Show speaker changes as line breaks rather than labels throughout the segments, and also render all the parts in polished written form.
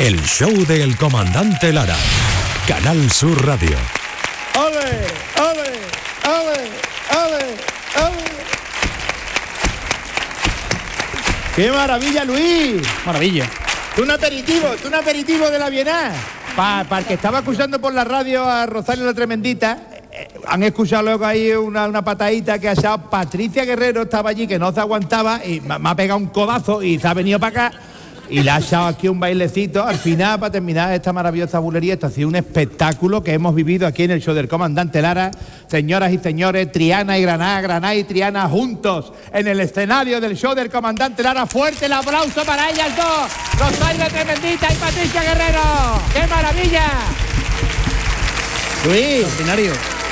El show del comandante Lara. Canal Sur Radio.
¡Ole! ¡Ole! ¡Ole! ¡Ole! ¡Ole! ¡Qué maravilla, Luis!
Maravilla.
Un aperitivo de la Bienal. Para el que estaba escuchando por la radio a Rosario la Tremendita, han escuchado luego ahí una patadita que ha echado Patricia Guerrero, estaba allí que no se aguantaba y me ha pegado un codazo y se ha venido para acá y le ha echado aquí un bailecito al final para terminar esta maravillosa bulería. Esto ha sido un espectáculo que hemos vivido aquí en el show del comandante Lara. Señoras y señores, Triana y Granada, Granada y Triana juntos en el escenario del show del comandante Lara. Fuerte el aplauso para ellas dos, Rosario la Tremendita y Patricia Guerrero. ¡Qué maravilla! Luis,
Ordinario.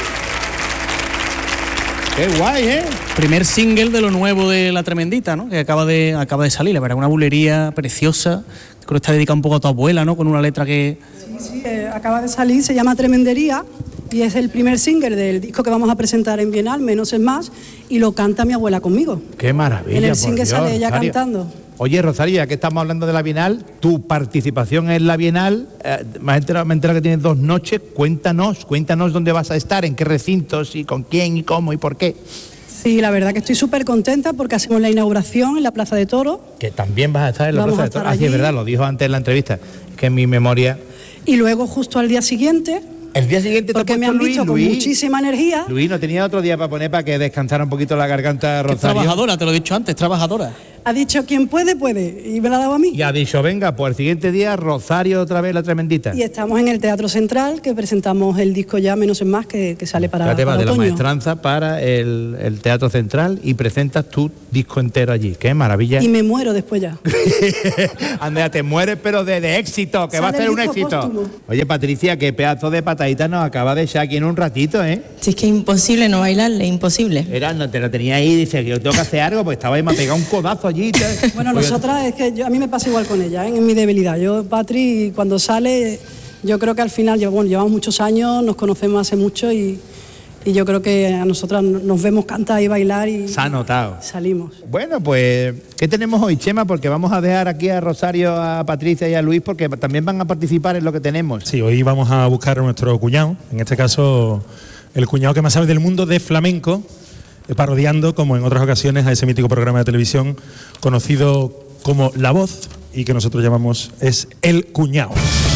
qué guay, ¿eh?
Primer single de lo nuevo de La Tremendita, ¿no? Que acaba de salir, la verdad, una bulería preciosa. Creo que está dedicada un poco a tu abuela, ¿no? Con una letra que...
Sí, acaba de salir, se llama Tremendería y es el primer single del disco que vamos a presentar en Bienal, Menos es Más, y lo canta mi abuela conmigo.
Qué maravilla.
En el
por
single
Dios,
sale ella
Rosario.
cantando.
Oye, Rosario, ya que estamos hablando de la Bienal, tu participación en la Bienal, me he enterado que tienes 2 noches. Cuéntanos dónde vas a estar, en qué recintos y con quién y cómo y por qué.
Sí, la verdad que estoy súper contenta porque hacemos la inauguración en la Plaza de Toros.
Que también vas a estar en la
Vamos
Plaza
a
de Toros.
estar
Ah, sí, es
allí.
verdad, lo dijo antes en la entrevista, que en mi memoria...
Y luego justo al día siguiente,
El día siguiente te ha
porque me
puesto
han visto con muchísima energía.
Luis, no tenía otro día para poner para que descansara un poquito la garganta de
Que es
Rosario.
trabajadora, te lo he dicho antes, trabajadora.
Ha dicho quien puede, puede, y me la ha dado a mí.
Y ha dicho, venga, pues el siguiente día Rosario otra vez la Tremendita.
Y estamos en el Teatro Central, que presentamos el disco ya Menos es Más, que sale para,
Ya te vas
para
de la
otoño.
maestranza para el Teatro Central y presentas tu disco entero allí. ¡Qué maravilla!
Y me muero después ya.
Andrea, te mueres, pero de éxito, que va a
Sale
ser un
disco
éxito.
póstumo.
Oye, Patricia, qué pedazo de patadita nos acaba de echar aquí en un ratito, ¿eh?
Si es que es imposible no bailarle, imposible.
Era, no te lo tenía ahí y dice que yo tengo que hacer algo, pues estaba ahí, me ha pegado un codazo allí. y tal.
Bueno,
Oye,
nosotras es que a mí me pasa igual con ella, ¿eh? En mi debilidad. Yo, Patri, cuando sale, yo creo que al final, llevamos muchos años, nos conocemos hace mucho y yo creo que a nosotras nos vemos cantar y bailar y
se ha notado.
salimos.
Bueno, pues, ¿qué tenemos hoy, Chema? Porque vamos a dejar aquí a Rosario, a Patricia y a Luis, porque también van a participar en lo que tenemos.
Sí, hoy vamos a buscar a nuestro cuñado, en este caso el cuñado que más sabe del mundo de flamenco, parodiando, como en otras ocasiones, a ese mítico programa de televisión conocido como La Voz y que nosotros llamamos Es el Cuñado.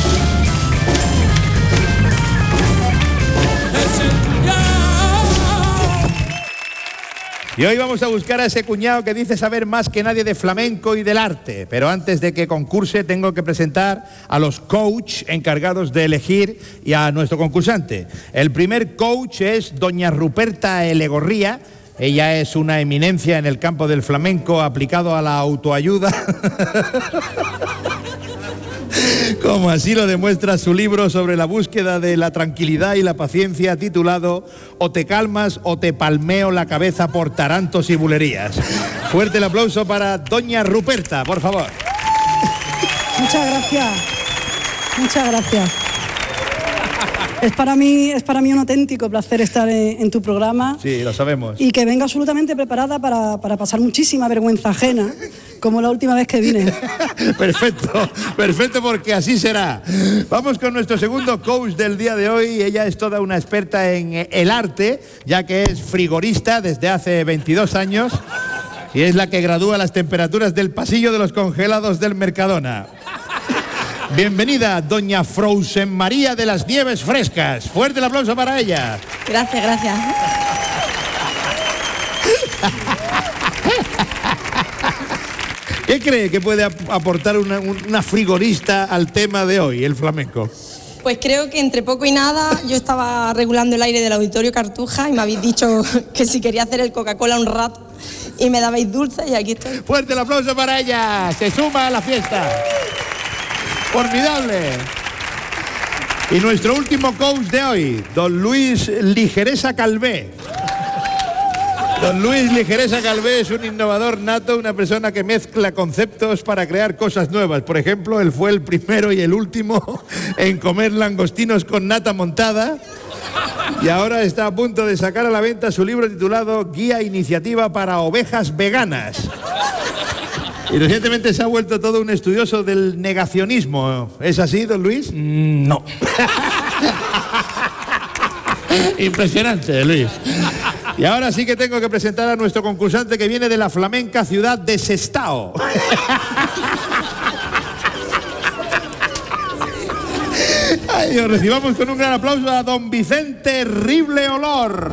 Y hoy vamos a buscar a ese cuñado que dice saber más que nadie de flamenco y del arte. Pero antes de que concurse tengo que presentar a los coach encargados de elegir y a nuestro concursante. El primer coach es doña Ruperta Elegorría. Ella es una eminencia en el campo del flamenco aplicado a la autoayuda. Como así lo demuestra su libro sobre la búsqueda de la tranquilidad y la paciencia, titulado O te calmas o te palmeo la cabeza por tarantos y bulerías. Fuerte el aplauso para doña Ruperta, por favor.
Muchas gracias. Muchas gracias. Es para mí un auténtico placer estar en tu programa.
Sí, lo sabemos.
Y que venga absolutamente preparada para pasar muchísima vergüenza ajena, como la última vez que vine.
Perfecto, porque así será. Vamos con nuestro segundo coach del día de hoy. Ella es toda una experta en el arte, ya que es frigorista desde hace 22 años y es la que gradúa las temperaturas del pasillo de los congelados del Mercadona. Bienvenida, doña Frozen María de las Nieves Frescas. Fuerte el aplauso para ella.
Gracias, gracias.
¿Qué cree que puede aportar una frigorista al tema de hoy, el flamenco?
Pues creo que entre poco y nada yo estaba regulando el aire del Auditorio Cartuja y me habéis dicho que si quería hacer el Coca-Cola un rato y me dabais dulce y aquí estoy.
Fuerte el aplauso para ella. Se suma a la fiesta. Formidable. Y nuestro último coach de hoy, don Luis Ligeresa Calvé. Don Luis Ligeresa Calvé es un innovador nato, una persona que mezcla conceptos para crear cosas nuevas. Por ejemplo, él fue el primero y el último en comer langostinos con nata montada. Y ahora está a punto de sacar a la venta su libro titulado Guía Iniciativa para Ovejas Veganas. Y recientemente se ha vuelto todo un estudioso del negacionismo. ¿Es así, don Luis?
No.
Impresionante, Luis. Y ahora sí que tengo que presentar a nuestro concursante que viene de la flamenca ciudad de Sestao. Ay, Dios, recibamos con un gran aplauso a don Vicente Rible Olor.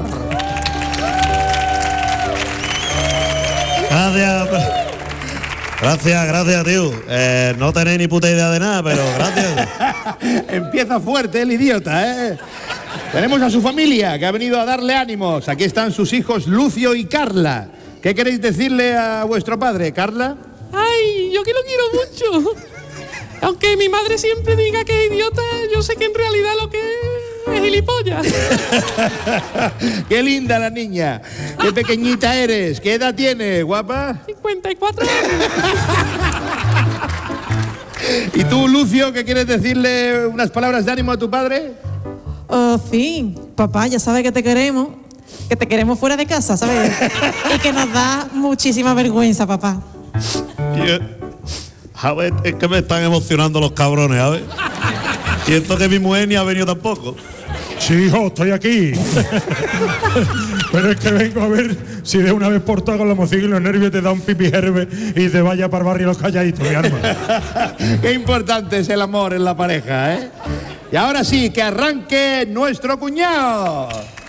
Gracias, tío. No tenéis ni puta idea de nada, pero gracias.
Empieza fuerte el idiota, ¿eh? Tenemos a su familia que ha venido a darle ánimos. Aquí están sus hijos Lucio y Carla. ¿Qué queréis decirle a vuestro padre, Carla?
Ay, yo que lo quiero mucho. Aunque mi madre siempre diga que es idiota, yo sé que en realidad lo que es gilipollas.
Qué linda la niña. Qué pequeñita eres. ¿Qué edad tienes, guapa?
54 años.
¿Y tú, Lucio, qué quieres decirle unas palabras de ánimo a tu padre?
Sí, papá, ya sabes que te queremos fuera de casa, ¿sabes? Y que nos da muchísima vergüenza, papá.
A ver, es que me están emocionando los cabrones, a ver. Y esto que mi mujer ni ha venido tampoco.
Sí, hijo, estoy aquí. Pero es que vengo a ver si de una vez por todas con la emoción y los nervios te da un pipi herbe y te vaya para el barrio los calladitos, mi arma.
Qué importante es el amor en la pareja, ¿eh? Y ahora sí, que arranque nuestro cuñado.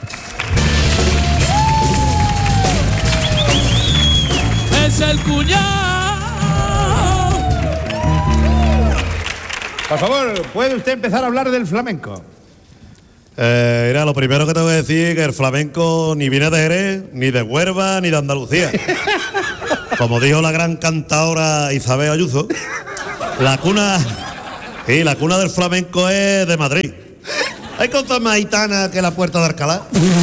Es el cuñado.
Por favor, ¿puede usted empezar a hablar del flamenco?
Mira, lo primero que tengo que decir es que el flamenco ni viene de Jerez, ni de Huelva, ni de Andalucía. Como dijo la gran cantadora Isabel Ayuso, la cuna del flamenco es de Madrid. ¿Hay cosas más gitanas que la Puerta de Alcalá?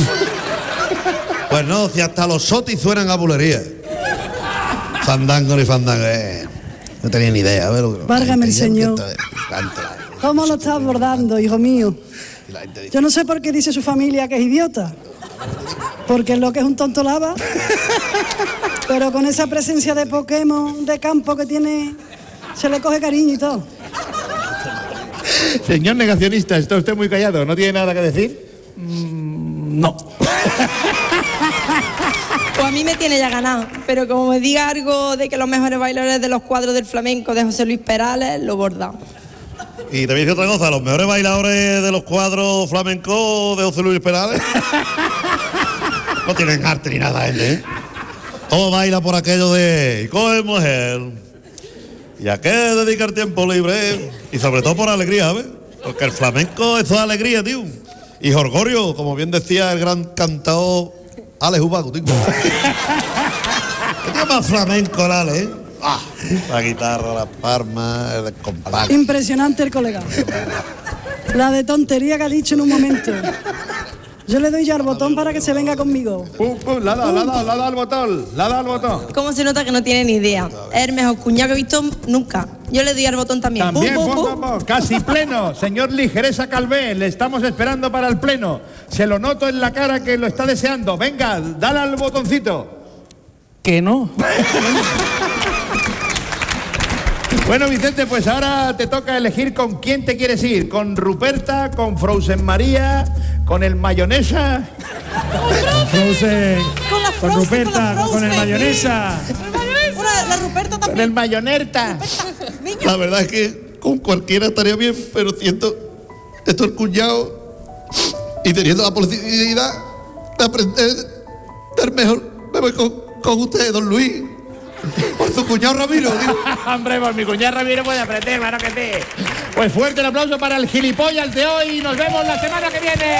Pues no, si hasta los sotis suenan a bulería. Fandango ni fandango. No tenía ni idea. A ver,
Válgame el Señor. ¿Cómo lo está abordando, hijo mío? Yo no sé por qué dice su familia que es idiota. Porque es lo que es un tonto lava. Pero con esa presencia de Pokémon de campo que tiene, se le coge cariño y todo.
Señor negacionista, está usted muy callado. ¿No tiene nada que decir?
No.
Pues a mí me tiene ya ganado, pero como me diga algo de que los mejores bailadores de los cuadros del flamenco de José Luis Perales, lo bordamos.
Y te voy a decir otra cosa, los mejores bailadores de los cuadros flamencos de José Luis Perales no tienen arte ni nada, ¿eh? Todo baila por aquello de coge mujer. ¿Y a qué dedicar tiempo libre? Y sobre todo por alegría, ¿sabes? Porque el flamenco es toda alegría, tío. Y Jorgorio, como bien decía el gran cantador Alex Ubago, tío. ¿Qué tío más flamenco el Alex, la guitarra, las palmas, el compás.
Impresionante el colega. La de tontería que ha dicho en un momento. Yo le doy ya al botón para que se venga conmigo.
La da al botón.
¿Cómo se nota que no tiene ni idea? Es el mejor cuñado que he visto nunca. Yo le doy al botón también.
También, casi pleno. Señor Ligeresa Calvé, le estamos esperando para el pleno. Se lo noto en la cara que lo está deseando. Venga, dale al botoncito.
Que no.
Bueno, Vicente, pues ahora te toca elegir con quién te quieres ir. ¿Con Ruperta, con Frozen María, con el mayonesa?
Con Frozen, con Ruperta, con el mayonesa.
La Ruperta también.
Con el mayonerta.
La verdad es que con cualquiera estaría bien, pero siento esto el cuñado y teniendo la posibilidad de aprender, ser mejor, me voy con usted, don Luis. Por su cuñado Ramiro, tío.
Hombre, por mi cuñado Ramiro puede aprender, mano que te. Pues fuerte el aplauso para el gilipollas de hoy y nos vemos la semana que viene.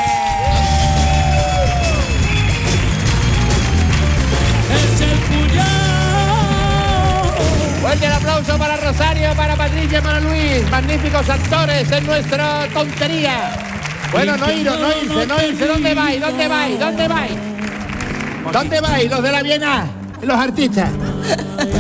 Es el cuñado.
Fuerte el aplauso para Rosario, para Patricia y para Luis. Magníficos actores en nuestra tontería. Bueno, no irse. ¿Dónde vais? ¿Dónde vais? Los de la Viena, los artistas.